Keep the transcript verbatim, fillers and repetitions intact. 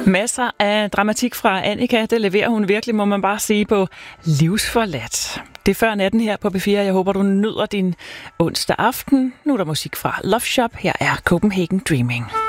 Masser af dramatik fra Annika, det leverer hun virkelig, må man bare sige, på Livsforladt. Det er før natten her på B fire. Jeg håber, du nyder din onsdag aften. Nu er der musik fra Love Shop. Her er Copenhagen Dreaming.